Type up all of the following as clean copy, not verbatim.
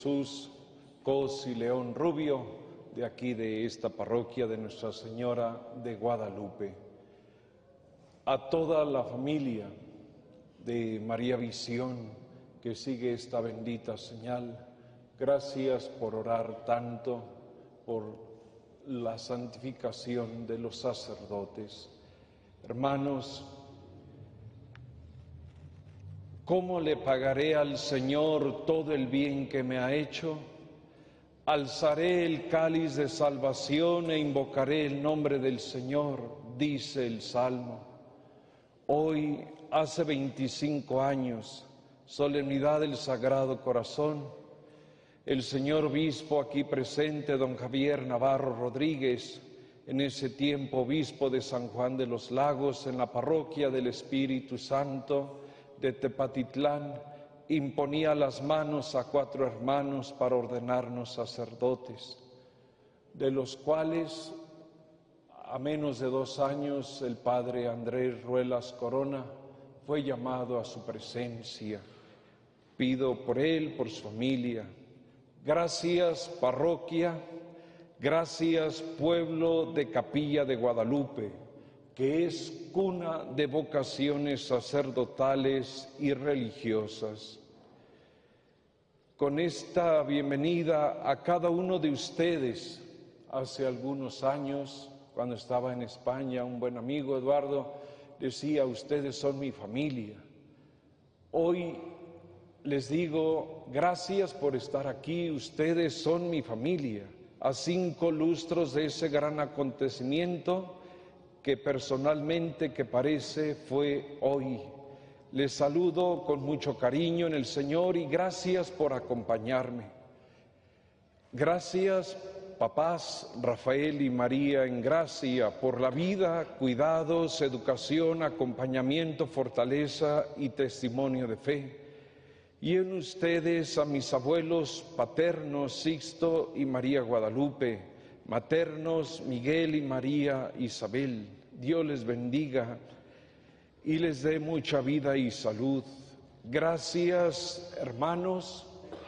Jesús Cos y León Rubio, de aquí de esta parroquia de Nuestra Señora de Guadalupe. A toda la familia de María Visión que sigue esta bendita señal, gracias por orar tanto por la santificación de los sacerdotes. Hermanos, ¿cómo le pagaré al Señor todo el bien que me ha hecho? Alzaré el cáliz de salvación e invocaré el nombre del Señor, dice el Salmo. Hoy, hace 25 años, solemnidad del Sagrado Corazón, el señor obispo aquí presente, don Javier Navarro Rodríguez, en ese tiempo obispo de San Juan de los Lagos, en la parroquia del Espíritu Santo de Tepatitlán, imponía las manos a 4 hermanos para ordenarnos sacerdotes, de los cuales a menos de 2 años el padre Andrés Ruelas Corona fue llamado a su presencia. Pido por él, por su familia. Gracias parroquia, gracias pueblo de Capilla de Guadalupe, que es cuna de vocaciones sacerdotales y religiosas. Con esta bienvenida a cada uno de ustedes, hace algunos años, cuando estaba en España, un buen amigo, Eduardo, decía: ustedes son mi familia. Hoy les digo, gracias por estar aquí, ustedes son mi familia. A 5 lustros de ese gran acontecimiento que personalmente, que parece, fue hoy. Les saludo con mucho cariño en el Señor y gracias por acompañarme. Gracias, papás Rafael y María en gracia, por la vida, cuidados, educación, acompañamiento, fortaleza y testimonio de fe. Y en ustedes a mis abuelos paternos Sixto y María Guadalupe, maternos Miguel y María Isabel. Dios les bendiga y les dé mucha vida y salud. Gracias, hermanos.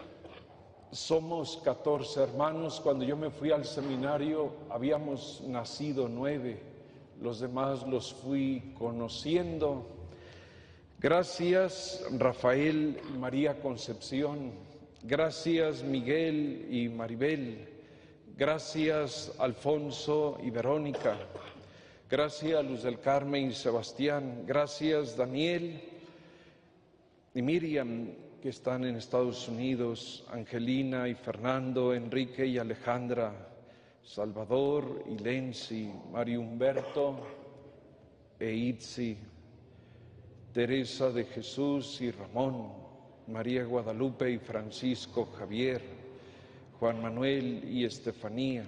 Somos 14 hermanos. Cuando yo me fui al seminario habíamos nacido 9. Los demás los fui conociendo. Gracias, Rafael y María Concepción. Gracias, Miguel y Maribel. Gracias, Alfonso y Verónica. Gracias, Luz del Carmen y Sebastián. Gracias, Daniel y Miriam, que están en Estados Unidos. Angelina y Fernando, Enrique y Alejandra, Salvador y Lenzi, Mario Humberto e Itzi, Teresa de Jesús y Ramón, María Guadalupe y Francisco Javier, Juan Manuel y Estefanía,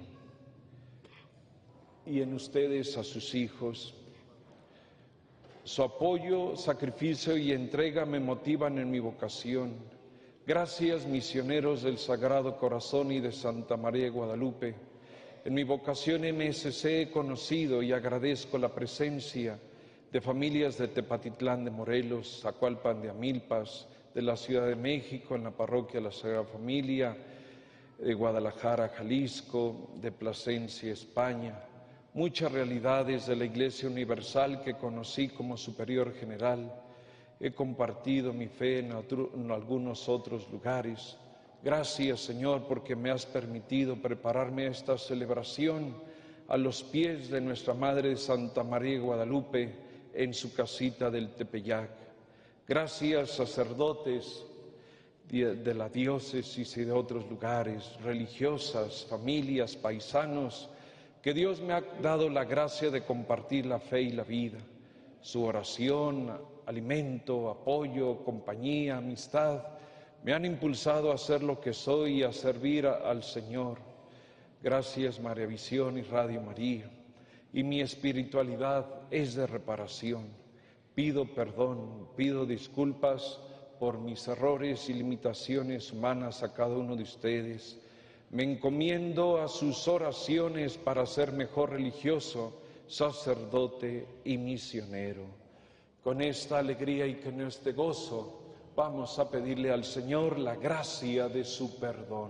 y en ustedes a sus hijos. Su apoyo, sacrificio y entrega me motivan en mi vocación. Gracias, misioneros del Sagrado Corazón y de Santa María de Guadalupe. En mi vocación MSC he conocido y agradezco la presencia de familias de Tepatitlán de Morelos, Zacualpan de Amilpas, de la Ciudad de México, en la parroquia de la Sagrada Familia, de Guadalajara, Jalisco, de Plasencia, España. Muchas realidades de la Iglesia Universal que conocí como superior general. He compartido mi fe en algunos otros lugares. Gracias, Señor, porque me has permitido prepararme a esta celebración a los pies de nuestra Madre Santa María de Guadalupe, en su casita del Tepeyac. Gracias, sacerdotes de la diócesis y de otros lugares, religiosas, familias, paisanos, que Dios me ha dado la gracia de compartir la fe y la vida. Su oración, alimento, apoyo, compañía, amistad, me han impulsado a ser lo que soy y a servir al Señor. Gracias, María Visión y Radio María. Y mi espiritualidad es de reparación. Pido perdón, pido disculpas por mis errores y limitaciones humanas a cada uno de ustedes. Me encomiendo a sus oraciones para ser mejor religioso, sacerdote y misionero. Con esta alegría y con este gozo Vamos a pedirle al Señor la gracia de su perdón.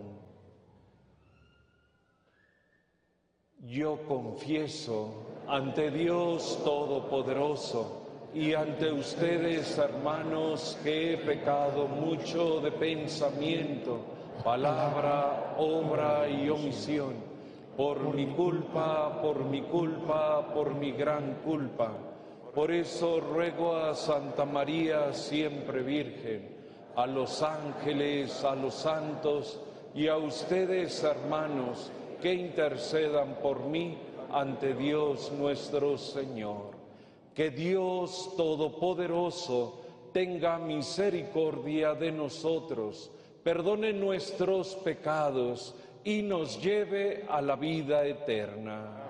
Yo confieso ante Dios Todopoderoso y ante ustedes, hermanos, que he pecado mucho de pensamiento, palabra, obra y omisión, por mi culpa, por mi gran culpa. Por eso ruego a Santa María, siempre Virgen, a los ángeles, a los santos y a ustedes, hermanos, que intercedan por mí ante Dios nuestro Señor. Que Dios Todopoderoso tenga misericordia de nosotros, perdone nuestros pecados y nos lleve a la vida eterna.